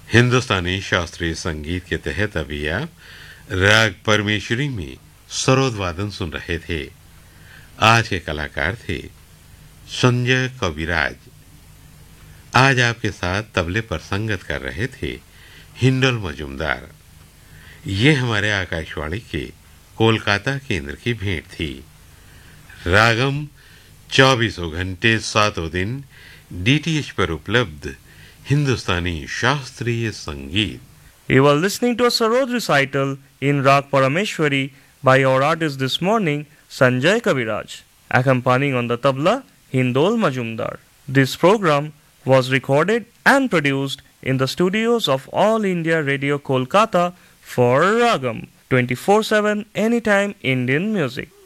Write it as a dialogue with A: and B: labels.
A: हिंदुस्तानी शास्त्रीय संगीत के तहत अभी आप राग परमेश्वरी में सरोद वादन सुन रहे थे। आज के कलाकार थे संजय कविराज। आज आपके साथ तबले पर संगत कर रहे थे हिंडल मजुमदार। ये हमारे आकाशवाणी के कोलकाता केंद्र की भेंट थी। रागम 24 घंटे 7 दिन डीटीएच पर उपलब्ध हिंदुस्तानी शास्त्रीय संगीत।
B: You were listening to a Sarod recital in Rag Parameshwari by our artist this morning, Sanjay Kaviraj, accompanying on the tabla Hindol Majumdar. This program was recorded and produced in the studios of All India Radio Kolkata for Ragam 24/7 Anytime Indian Music.